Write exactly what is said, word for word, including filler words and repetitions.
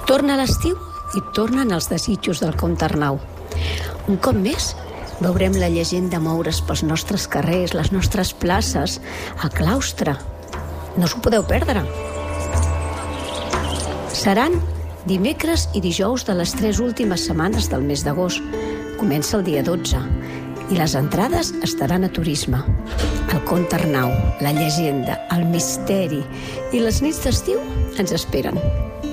Torna l'estiu i tornen els desitjos del Comte Arnau. Un cop més, veurem la llegenda moure's pels nostres carrers, les nostres places, el claustre. No us ho podeu perdre. Seran dimecres i dijous de les tres últimes setmanes del mes d'agost. Comença el dia dotze i les entrades estaran a Turisme. El Comte Arnau, la llegenda, el misteri i les nits d'estiu ens esperen.